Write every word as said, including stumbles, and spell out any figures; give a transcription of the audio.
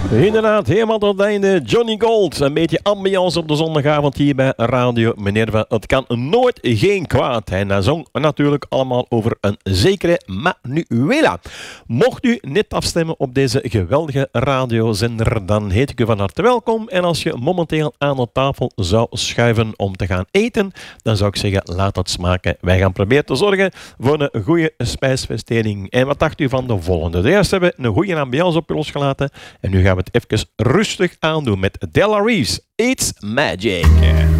Inderdaad, helemaal tot het einde. Johnny Gold, een beetje ambiance op de zondagavond hier bij Radio Minerva. Het kan nooit geen kwaad. En dat zong natuurlijk allemaal over een zekere Manuela. Mocht u net afstemmen op deze geweldige radiozender, dan heet ik u van harte welkom. En als je momenteel aan de tafel zou schuiven om te gaan eten, dan zou ik zeggen, laat dat smaken. Wij gaan proberen te zorgen voor een goede spijsvertering. En wat dacht u van de volgende? De eerste hebben een goede ambiance op je losgelaten. En nu gaan we het even rustig aandoen met Della Reese. It's Magic.